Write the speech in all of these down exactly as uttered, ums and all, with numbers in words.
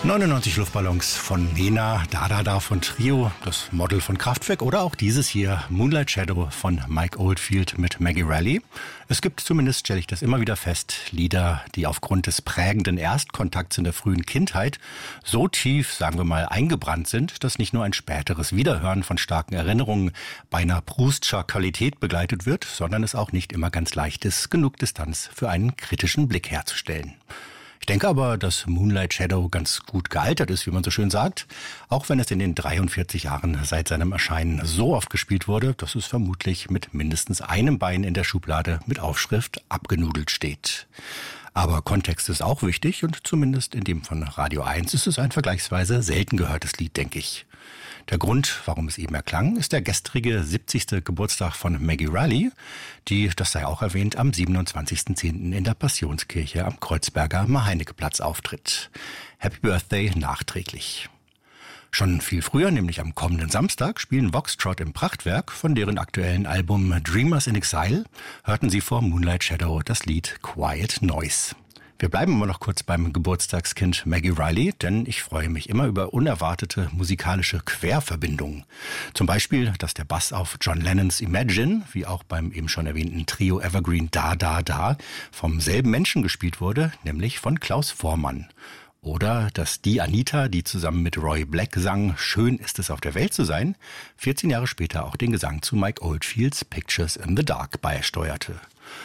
neunundneunzig Luftballons von Nena, Da Da Da von Trio, das Model von Kraftwerk oder auch dieses hier, Moonlight Shadow von Mike Oldfield mit Maggie Reilly. Es gibt zumindest, stelle ich das immer wieder fest, Lieder, die aufgrund des prägenden Erstkontakts in der frühen Kindheit so tief, sagen wir mal, eingebrannt sind, dass nicht nur ein späteres Wiederhören von starken Erinnerungen beinahe Proustscher Qualität begleitet wird, sondern es auch nicht immer ganz leicht ist, genug Distanz für einen kritischen Blick herzustellen. Ich denke aber, dass Moonlight Shadow ganz gut gealtert ist, wie man so schön sagt, auch wenn es in den dreiundvierzig Jahren seit seinem Erscheinen so oft gespielt wurde, dass es vermutlich mit mindestens einem Bein in der Schublade mit Aufschrift abgenudelt steht. Aber Kontext ist auch wichtig und zumindest in dem von Radio eins ist es ein vergleichsweise selten gehörtes Lied, denke ich. Der Grund, warum es eben erklang, ist der gestrige siebzigste Geburtstag von Maggie Reilly, die, das sei auch erwähnt, am siebenundzwanzigsten zehnten in der Passionskirche am Kreuzberger Maheinecke-Platz auftritt. Happy Birthday nachträglich. Schon viel früher, nämlich am kommenden Samstag, spielen Voxtrot im Prachtwerk. Von deren aktuellen Album Dreamers in Exile hörten sie vor Moonlight Shadow das Lied Quiet Noise. Wir bleiben immer noch kurz beim Geburtstagskind Maggie Reilly, denn ich freue mich immer über unerwartete musikalische Querverbindungen. Zum Beispiel, dass der Bass auf John Lennons Imagine, wie auch beim eben schon erwähnten Trio Evergreen Da Da Da, vom selben Menschen gespielt wurde, nämlich von Klaus Voormann. Oder dass die Anita, die zusammen mit Roy Black sang, Schön ist es auf der Welt zu sein, vierzehn Jahre später auch den Gesang zu Mike Oldfields Pictures in the Dark beisteuerte.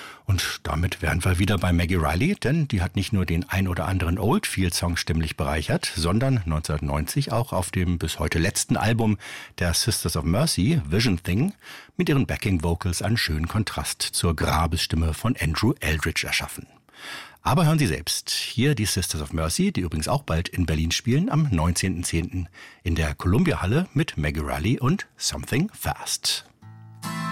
Und damit wären wir wieder bei Maggie Reilly, denn die hat nicht nur den ein oder anderen Oldfield-Song stimmlich bereichert, sondern neunzehnhundertneunzig auch auf dem bis heute letzten Album der Sisters of Mercy, Vision Thing, mit ihren Backing-Vocals einen schönen Kontrast zur Grabesstimme von Andrew Eldridge erschaffen. Aber hören Sie selbst, hier die Sisters of Mercy, die übrigens auch bald in Berlin spielen, am neunzehnten zehnten in der Columbia Halle mit Maggie Reilly und Something Fast.